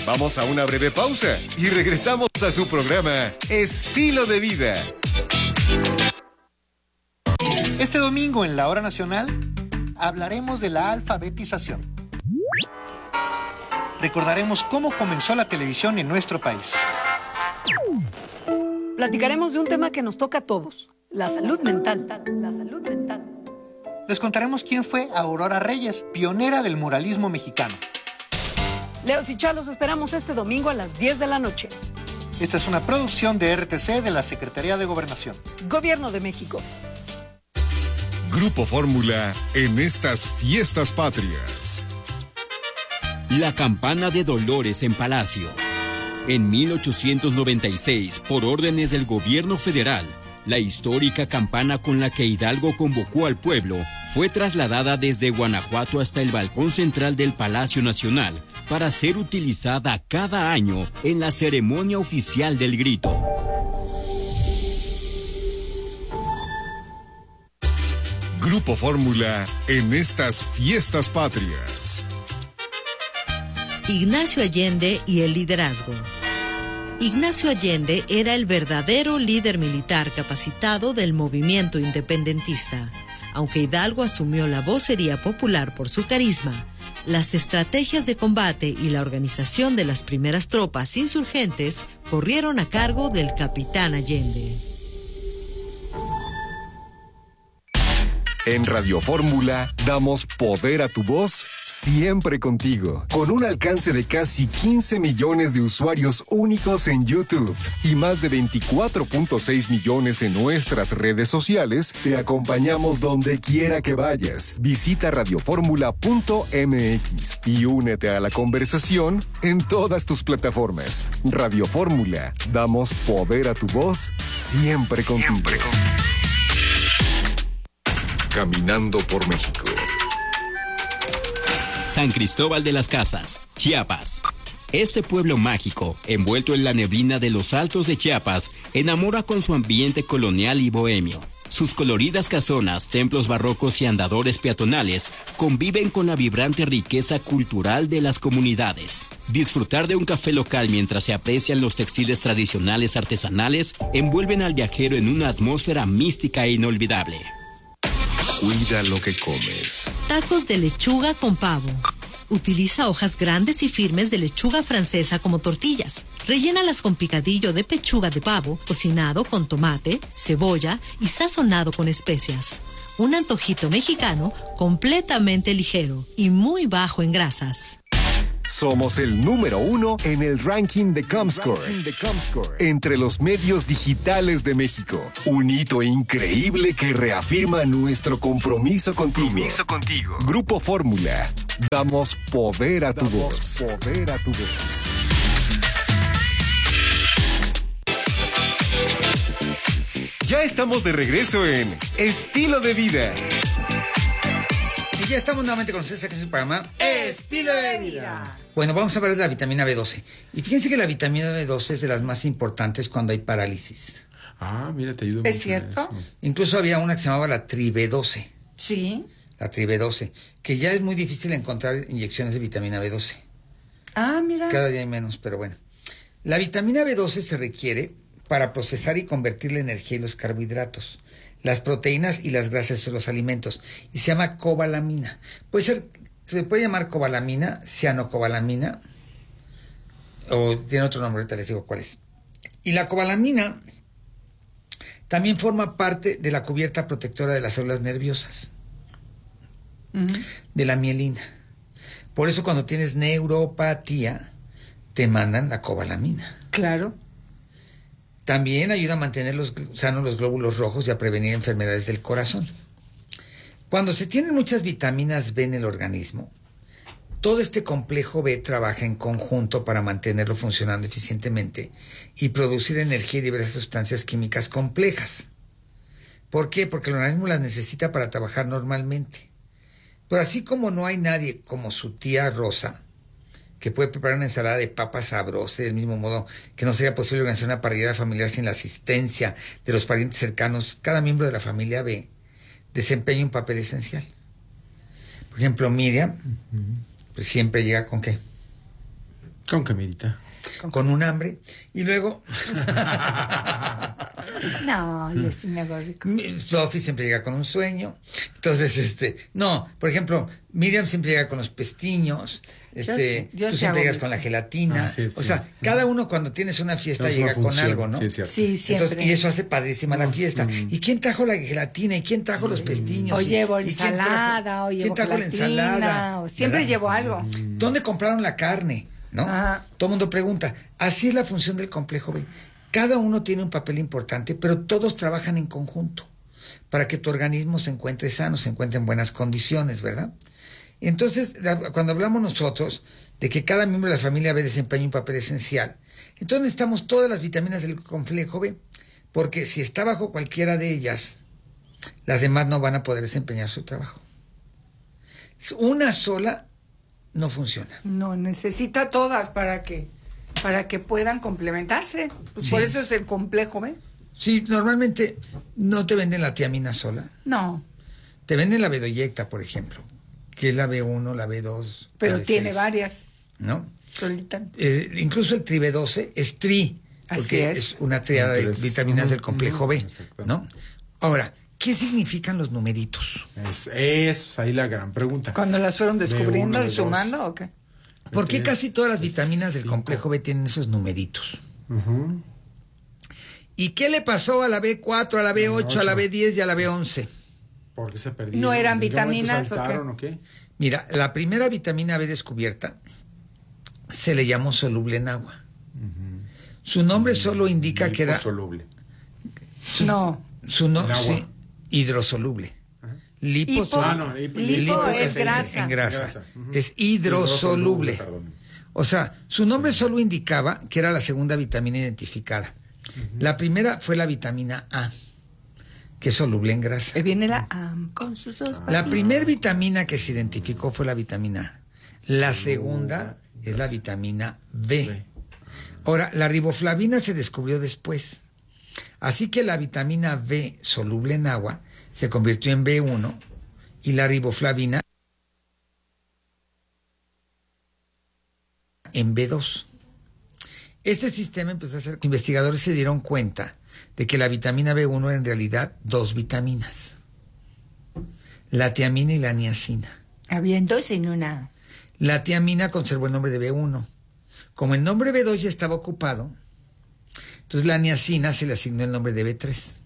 Vamos a una breve pausa y regresamos a su programa Estilo de Vida. Este domingo en la Hora Nacional hablaremos de la alfabetización. Recordaremos cómo comenzó la televisión en nuestro país. Platicaremos de un tema que nos toca a todos, la salud mental. La salud mental. Les contaremos quién fue Aurora Reyes, pionera del muralismo mexicano. Leos y Chalos esperamos este domingo a las 10 de la noche. Esta es una producción de RTC de la Secretaría de Gobernación. Gobierno de México. Grupo Fórmula en estas fiestas patrias. La campana de Dolores en Palacio. En 1896, por órdenes del gobierno federal, la histórica campana con la que Hidalgo convocó al pueblo fue trasladada desde Guanajuato hasta el balcón central del Palacio Nacional para ser utilizada cada año en la ceremonia oficial del grito. Grupo Fórmula en estas fiestas patrias. Ignacio Allende y el liderazgo. Ignacio Allende era el verdadero líder militar capacitado del movimiento independentista. Aunque Hidalgo asumió la vocería popular por su carisma, las estrategias de combate y la organización de las primeras tropas insurgentes corrieron a cargo del capitán Allende. En Radio Fórmula damos poder a tu voz siempre contigo. Con un alcance de casi 15 millones de usuarios únicos en YouTube y más de 24.6 millones en nuestras redes sociales, te acompañamos donde quiera que vayas. Visita radioformula.mx y únete a la conversación en todas tus plataformas. Radio Fórmula, damos poder a tu voz siempre contigo. Caminando por México. San Cristóbal de las Casas, Chiapas. Este pueblo mágico, envuelto en la neblina de los altos de Chiapas, enamora con su ambiente colonial y bohemio. Sus coloridas casonas, templos barrocos y andadores peatonales conviven con la vibrante riqueza cultural de las comunidades. Disfrutar de un café local mientras se aprecian los textiles tradicionales artesanales envuelven al viajero en una atmósfera mística e inolvidable. Cuida lo que comes. Tacos de lechuga con pavo. Utiliza hojas grandes y firmes de lechuga francesa como tortillas. Rellénalas con picadillo de pechuga de pavo, cocinado con tomate, cebolla y sazonado con especias. Un antojito mexicano completamente ligero y muy bajo en grasas. Somos el número 1 en el ranking de Comscore entre los medios digitales de México. Un hito increíble que reafirma nuestro compromiso contigo. Grupo Fórmula. Damos poder a tu voz. Ya estamos de regreso en Estilo de Vida. Y ya estamos nuevamente con ustedes aquí en su programa Estilo de Vida. Bueno, vamos a hablar de la vitamina B12. Y fíjense que la vitamina B12 es de las más importantes cuando hay parálisis. Ah, mira, te ayuda mucho. ¿Es cierto? Incluso había una que se llamaba la Tri-B12. Sí. La Tri-B12, que ya es muy difícil encontrar inyecciones de vitamina B12. Ah, mira. Cada día hay menos, pero bueno. La vitamina B12 se requiere para procesar y convertir la energía y los carbohidratos, las proteínas y las grasas de los alimentos, y se llama cobalamina. Se puede llamar cobalamina, cianocobalamina, o tiene otro nombre, ahorita les digo cuál es. Y la cobalamina también forma parte de la cubierta protectora de las células nerviosas, de la mielina. Por eso cuando tienes neuropatía, te mandan la cobalamina. Claro. También ayuda a mantener sanos los glóbulos rojos y a prevenir enfermedades del corazón. Cuando se tienen muchas vitaminas B en el organismo, todo este complejo B trabaja en conjunto para mantenerlo funcionando eficientemente y producir energía y diversas sustancias químicas complejas. ¿Por qué? Porque el organismo las necesita para trabajar normalmente. Pero así como no hay nadie como su tía Rosa, que puede preparar una ensalada de papas sabrosa, del mismo modo que no sería posible organizar una parrillada familiar sin la asistencia de los parientes cercanos, cada miembro de la familia B desempeña un papel esencial. Por ejemplo, Miriam, pues siempre llega con ¿qué? Con camerita. Con un hambre. Y luego... No, yo sí me hago rico. Sophie siempre llega con un sueño. Entonces, no, por ejemplo, Miriam siempre llega con los pestiños. Yo tú siempre llegas con la gelatina. Sí. O sea, cada uno cuando tienes una fiesta llega con algo, ¿no? Sí, es cierto. Sí, siempre. Entonces, y eso hace padrísima la fiesta. ¿Y quién trajo la gelatina? ¿Y quién trajo los pestiños? O llevo ¿Y quién ensalada, o llevo ¿quién trajo la gelatina, ensalada? o siempre ¿verdad? llevo algo. ¿Dónde compraron la carne? ¿No? Ajá. Todo el mundo pregunta. Así es la función del complejo B. Cada uno tiene un papel importante, pero todos trabajan en conjunto para que tu organismo se encuentre sano, se encuentre en buenas condiciones, ¿verdad? Entonces, cuando hablamos nosotros de que cada miembro de la familia B desempeña un papel esencial, entonces necesitamos todas las vitaminas del complejo B, porque si está bajo cualquiera de ellas, las demás no van a poder desempeñar su trabajo. Una sola no funciona. No, necesita todas para que puedan complementarse. Pues Sí. por eso es el complejo, ¿ve? Sí, normalmente no te venden la tiamina sola. No, Te venden la bedoyecta, por ejemplo, que es la B1, la B2. pero la B6, tiene varias. ¿no? Solita. Incluso el tri B12 es tri, Así porque es. es una triada de Entonces, vitaminas del complejo B, exactamente. ¿no? Ahora, ¿qué significan los numeritos? Es ahí la gran pregunta. Cuando las fueron descubriendo B1, y B2. sumando, ¿o qué? ¿Por qué B3, casi todas las vitaminas del B5? complejo B tienen esos numeritos? Ujú. ¿Y qué le pasó a la B4, a la B8, a la B10 y a la B11? ¿Por qué se perdieron? ¿No eran ¿En qué momento vitaminas o saltaron o qué? Mira, la primera vitamina B descubierta se le llamó soluble en agua. Su nombre solo indica que era... Liposoluble. No. Su no, ¿En agua? sí, hidrosoluble. Hipo- lipo es grasa. En grasa. Grasa. Ujú. Es hidrosoluble. Perdón. O sea, su nombre solo indicaba que era la segunda vitamina identificada. La primera fue la vitamina A, que es soluble en grasa. Ahí viene la AM con sus dos La primera vitamina que se identificó fue la vitamina A. La segunda es la vitamina B. Ahora, la riboflavina se descubrió después. Así que la vitamina B soluble en agua se convirtió en B1 y la riboflavina en B2. Este sistema empezó a ser... Investigadores se dieron cuenta de que la vitamina B1 era en realidad dos vitaminas. La tiamina y la niacina. Habían dos en una. La tiamina conservó el nombre de B1. Como el nombre B2 ya estaba ocupado, entonces la niacina se le asignó el nombre de B3.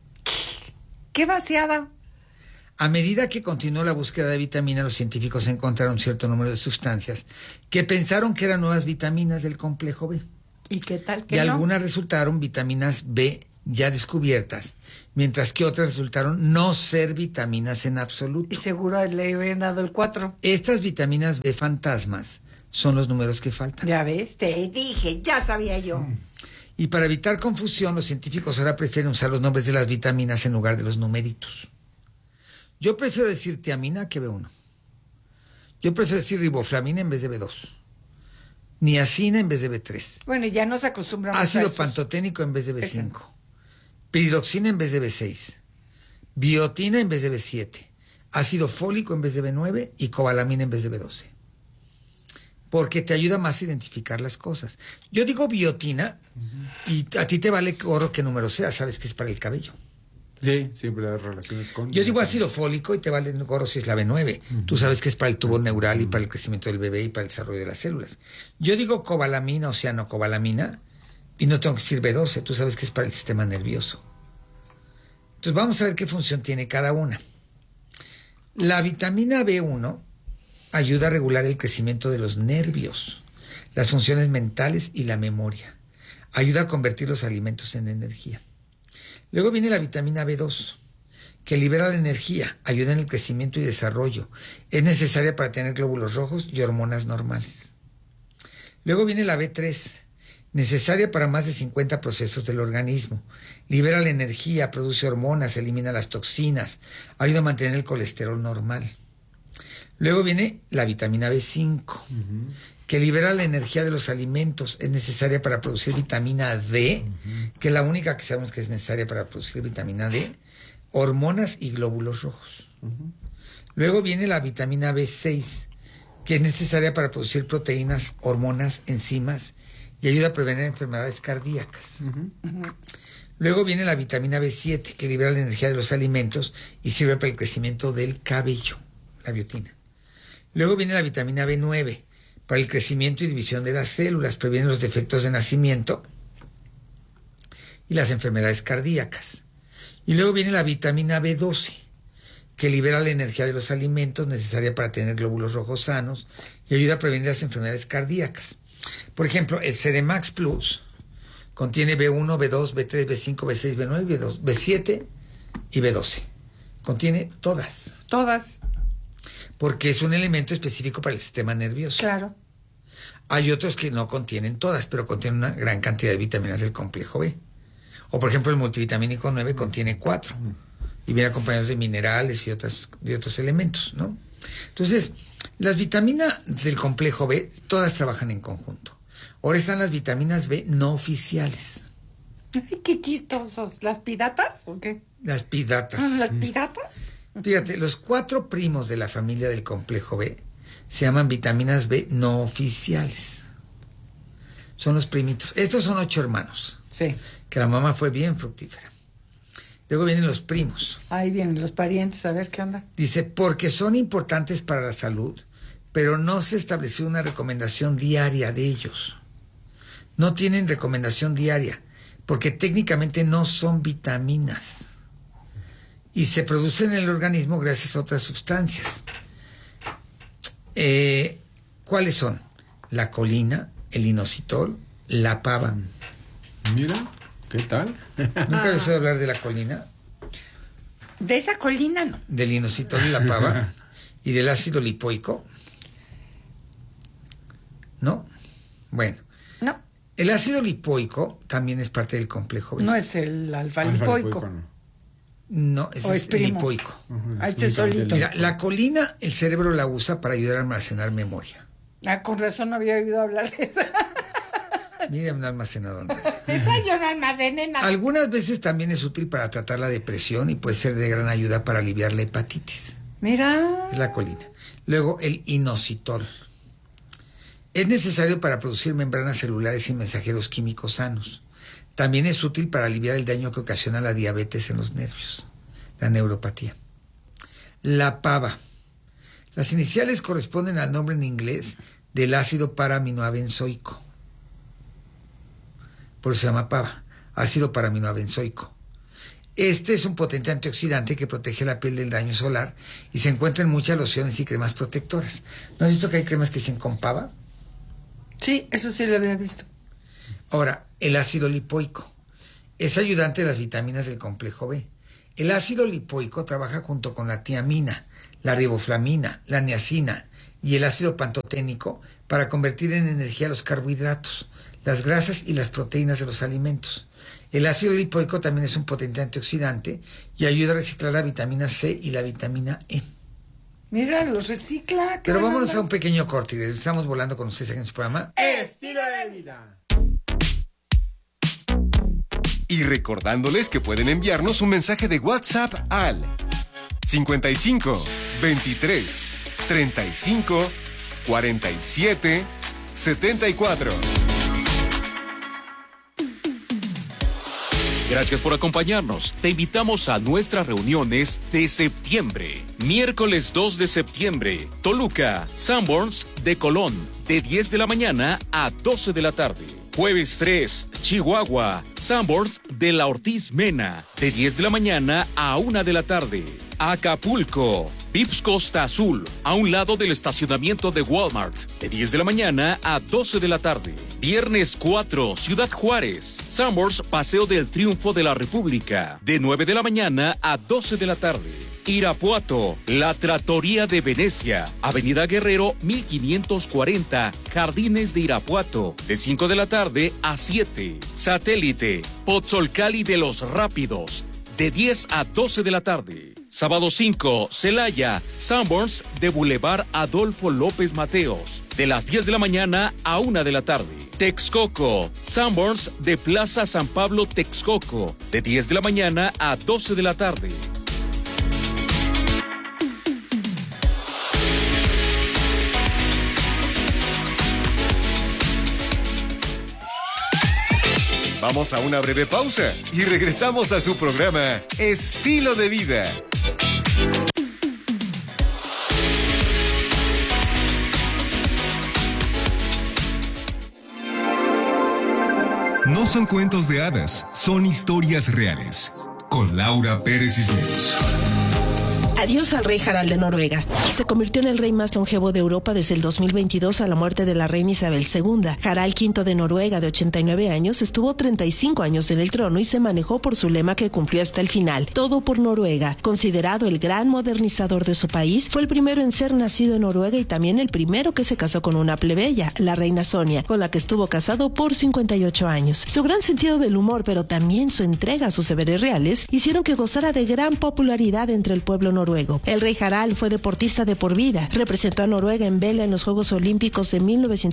¡Qué vaciada! A medida que continuó la búsqueda de vitamina, los científicos encontraron cierto número de sustancias que pensaron que eran nuevas vitaminas del complejo B. ¿Y qué tal que Y no? algunas resultaron vitaminas B ya descubiertas, mientras que otras resultaron no ser vitaminas en absoluto. Y seguro le habían dado el 4. Estas vitaminas B fantasmas son los números que faltan. Ya ves, te dije, ya sabía yo. Y para evitar confusión, los científicos ahora prefieren usar los nombres de las vitaminas en lugar de los numeritos. Yo prefiero decir tiamina que B1. Yo prefiero decir riboflavina en vez de B2. Niacina en vez de B3. Bueno, ya nos acostumbramos a Ácido eso. pantoténico en vez de B5. Piridoxina en vez de B6. Biotina en vez de B7. Ácido fólico en vez de B9 y cobalamina en vez de B12. Porque te ayuda más a identificar las cosas. Yo digo biotina y a ti te vale gorro qué número sea, sabes que es para el cabello. Sí, siempre las relaciones con... Yo digo ácido fólico y te vale gorro si es la B9. Tú sabes que es para el tubo neural y para el crecimiento del bebé y para el desarrollo de las células. Yo digo cobalamina o cianocobalamina y no tengo que decir B12. Tú sabes que es para el sistema nervioso. Entonces vamos a ver qué función tiene cada una. La vitamina B1 ayuda a regular el crecimiento de los nervios, las funciones mentales y la memoria. Ayuda a convertir los alimentos en energía. Luego viene la vitamina B2, que libera la energía, ayuda en el crecimiento y desarrollo. Es necesaria para tener glóbulos rojos y hormonas normales. Luego viene la B3, necesaria para más de 50 procesos del organismo. Libera la energía, produce hormonas, elimina las toxinas, ayuda a mantener el colesterol normal. Luego viene la vitamina B5, que libera la energía de los alimentos. Es necesaria para producir vitamina D, que es la única que sabemos que es necesaria para producir vitamina D, hormonas y glóbulos rojos. Luego viene la vitamina B6, que es necesaria para producir proteínas, hormonas, enzimas y ayuda a prevenir enfermedades cardíacas. Luego viene la vitamina B7, que libera la energía de los alimentos y sirve para el crecimiento del cabello, la biotina. Luego viene la vitamina B9, para el crecimiento y división de las células, previene los defectos de nacimiento y las enfermedades cardíacas. Y luego viene la vitamina B12, que libera la energía de los alimentos necesaria para tener glóbulos rojos sanos y ayuda a prevenir las enfermedades cardíacas. Por ejemplo, el Ceremax Plus contiene B1, B2, B3, B5, B6, B9, B2, B7 y B12. Contiene todas. Todas. Porque es un elemento específico para el sistema nervioso. Claro. Hay otros que no contienen todas, pero contienen una gran cantidad de vitaminas del complejo B. O por ejemplo el multivitamínico 9 contiene 4 y viene acompañados de minerales y otros elementos, ¿no? Entonces, las vitaminas del complejo B todas trabajan en conjunto. Ahora están las vitaminas B no oficiales. Ay, qué chistosos. ¿Las piratas o qué? Las piratas. ¿Las piratas? Fíjate, los 4 primos de la familia del complejo B se llaman vitaminas B no oficiales. Son los primitos. Estos son 8 hermanos. Sí. Que la mamá fue bien fructífera. Luego vienen los primos. Ahí vienen los parientes, a ver qué onda. Dice, porque son importantes para la salud, pero no se estableció una recomendación diaria de ellos. No tienen recomendación diaria, porque técnicamente no son vitaminas. Y se producen en el organismo gracias a otras sustancias. ¿Cuáles son? La colina, el inositol, la pava. Mira, ¿qué tal? ¿Nunca habías oído hablar de la colina? De esa colina no. Del inositol y la pava. ¿Y del ácido lipoico? ¿No? Bueno. No. El ácido lipoico también es parte del complejo B. No es el alfa-lipoico. No, ese es lipoico. Este es solito. Mira, la colina, el cerebro la usa para ayudar a almacenar memoria. Ah, con razón no había oído hablar de esa. Mira, no almacenado nada. Esa yo no almacené nada. Algunas veces también es útil para tratar la depresión y puede ser de gran ayuda para aliviar la hepatitis. Mira. Es la colina. Luego, el inositol. Es necesario para producir membranas celulares y mensajeros químicos sanos. También es útil para aliviar el daño que ocasiona la diabetes en los nervios, la neuropatía. La pava. Las iniciales corresponden al nombre en inglés del ácido para-aminobenzoico. Por eso se llama pava, ácido para-aminobenzoico. Este es un potente antioxidante que protege la piel del daño solar y se encuentra en muchas lociones y cremas protectoras. ¿No has visto que hay cremas que dicen con pava? Sí, eso sí lo había visto. Ahora, el ácido lipoico es ayudante de las vitaminas del complejo B. El ácido lipoico trabaja junto con la tiamina, la riboflamina, la niacina y el ácido pantoténico para convertir en energía los carbohidratos, las grasas y las proteínas de los alimentos. El ácido lipoico también es un potente antioxidante y ayuda a reciclar la vitamina C y la vitamina E. Mira, los recicla. Pero vámonos a un pequeño corte y estamos volando con ustedes en su programa Estilo de Vida. Y recordándoles que pueden enviarnos un mensaje de WhatsApp al 55 23 35 47 74. Gracias por acompañarnos. Te invitamos a nuestras reuniones de septiembre. Miércoles 2 de septiembre, Toluca, Sanborns de Colón, de 10 de la mañana a 12 de la tarde. Jueves 3, Chihuahua, Sanborns de la Ortiz Mena, de 10 de la mañana a 1 de la tarde. Acapulco, Vips Costa Azul, a un lado del estacionamiento de Walmart, de 10 de la mañana a 12 de la tarde. Viernes 4, Ciudad Juárez, Sanborns Paseo del Triunfo de la República, de 9 de la mañana a 12 de la tarde. Irapuato, La Trattoria de Venecia, Avenida Guerrero 1540, Jardines de Irapuato, de 5 de la tarde a 7. Satélite, Pozzolcali de los Rápidos, de 10 a 12 de la tarde. Sábado 5, Celaya, Sanborns de Boulevard Adolfo López Mateos, de las 10 de la mañana a 1 de la tarde. Texcoco, Sanborns de Plaza San Pablo Texcoco, de 10 de la mañana a 12 de la tarde. Vamos a una breve pausa y regresamos a su programa Estilo de Vida. No son cuentos de hadas, son historias reales. Con Laura Pérez Cisneros. Adiós al rey Harald de Noruega. Se convirtió en el rey más longevo de Europa desde el 2022 a la muerte de la reina Isabel II. Harald V de Noruega, de 89 años, estuvo 35 años en el trono y se manejó por su lema que cumplió hasta el final: todo por Noruega. Considerado el gran modernizador de su país, fue el primero en ser nacido en Noruega y también el primero que se casó con una plebeya, la reina Sonia, con la que estuvo casado por 58 años. Su gran sentido del humor, pero también su entrega a sus deberes reales, hicieron que gozara de gran popularidad entre el pueblo noruego. El rey Harald fue deportista de por vida. Representó a Noruega en vela en los Juegos Olímpicos de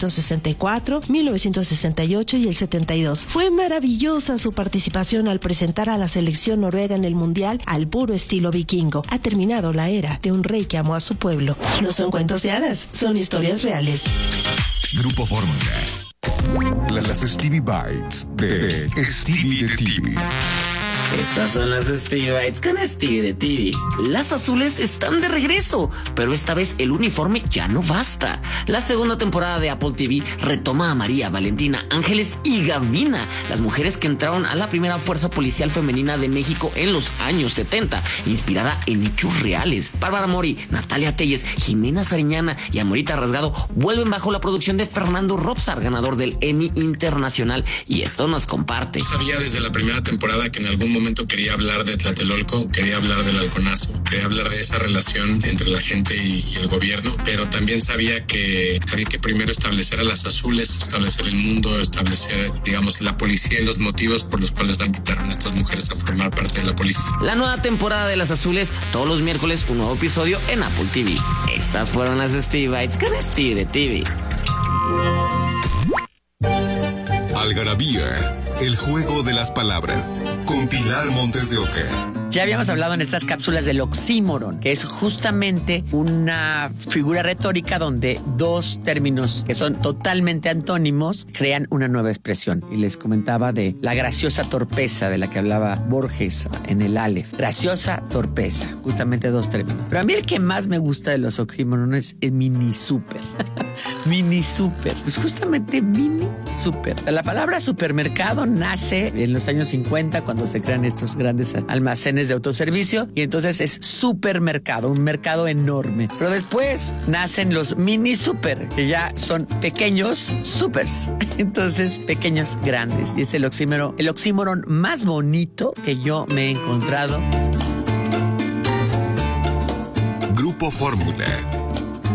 1964, 1968 y el 72. Fue maravillosa su participación al presentar a la selección noruega en el Mundial al puro estilo vikingo. Ha terminado la era de un rey que amó a su pueblo. No son cuentos de hadas, son historias reales. Grupo Fórmula. Las Stevie Bites de Stevie de TV. Estas son las Stevie Bites con Stevie de TV. Las azules están de regreso, pero esta vez el uniforme ya no basta. La segunda temporada de Apple TV retoma a María, Valentina, Ángeles y Gavina, las mujeres que entraron a la primera fuerza policial femenina de México en los años 70, inspirada en hechos reales. Bárbara Mori, Natalia Telles, Jimena Sariñana y Amorita Rasgado vuelven bajo la producción de Fernando Robsar, ganador del Emmy Internacional, y esto nos comparte. Sabía desde la primera temporada que en algún momento quería hablar de Tlatelolco, quería hablar del halconazo, quería hablar de esa relación entre la gente y el gobierno, pero también sabía que había que primero establecer a las azules, establecer el mundo, establecer, digamos, la policía y los motivos por los cuales la invitaron a estas mujeres a formar parte de la policía. La nueva temporada de Las Azules, todos los miércoles un nuevo episodio en Apple TV. Estas fueron las Stevie Bites con Stevie de TV. Algarabía, el juego de las palabras, con Pilar Montes de Oca. Ya habíamos hablado en estas cápsulas del oxímoron, que es justamente una figura retórica donde dos términos que son totalmente antónimos crean una nueva expresión. Y les comentaba de la graciosa torpeza de la que hablaba Borges en el Aleph. Graciosa torpeza, justamente dos términos. Pero a mí el que más me gusta de los oxímorones es mini super. Mini super, pues justamente mini super. La palabra supermercado nace en los años 50 cuando se crean estos grandes almacenes de autoservicio y entonces es supermercado, un mercado enorme. Pero después nacen los mini super, que ya son pequeños supers. Entonces, pequeños grandes. Y es el oxímoron más bonito que yo me he encontrado. Grupo Fórmula.